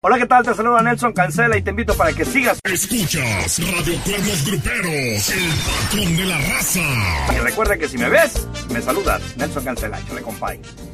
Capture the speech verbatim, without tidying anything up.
Hola, ¿qué tal? Te saluda Nelson Cancela y te invito para que sigas. Escuchas Radio Cuernos Gruperos, el patrón de la raza. Y recuerda que si me ves, me saludas. Nelson Cancela, échale, compay.